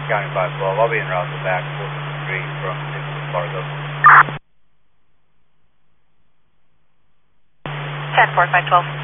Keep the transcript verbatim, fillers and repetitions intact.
County five twelve, I'll be en route to back fourteenth Street from Nicholas Fargo. ten four, five twelve.